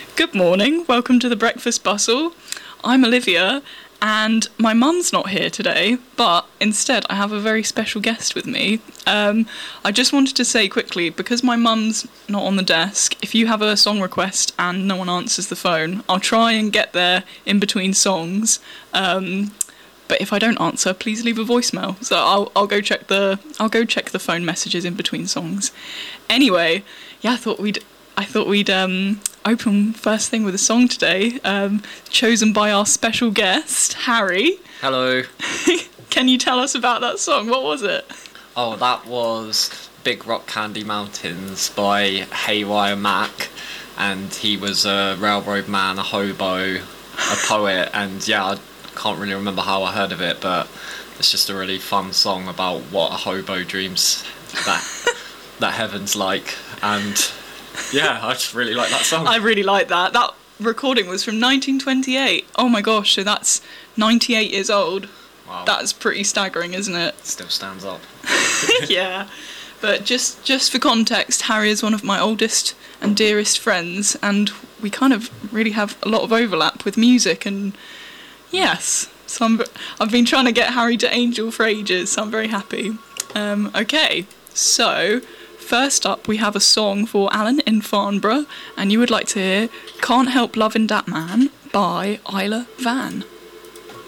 Good morning, welcome to the Breakfast Bustle. I'm Olivia, and my mum's not here today, but instead I have a very special guest with me. I just wanted to say quickly, because my mum's not on the desk, if you have a song request and no one answers the phone, I'll try and get there in between songs. But if I don't answer, please leave a voicemail. So I'll go check the phone messages in between songs. Anyway, yeah, I thought we'd open first thing with a song today, chosen by our special guest, Harry. Hello. Can you tell us about that song? What was it? Oh, that was Big Rock Candy Mountains by Haywire Mac, and he was a railroad man, a hobo, a poet, and yeah, I can't really remember how I heard of it, but it's just a really fun song about what a hobo dreams that heaven's like, and yeah, I just really like that song. I really like that. That recording was from 1928. Oh my gosh, so that's 98 years old. Wow. That's pretty staggering, isn't it? Still stands up. Yeah. But just for context, Harry is one of my oldest and dearest friends, and we kind of really have a lot of overlap with music, and yes. So I've been trying to get Harry to Angel for ages, so I'm very happy. Okay, so first up, we have a song for Alan in Farnborough, and you would like to hear Can't Help Lovin' Dat Man by Isla Van.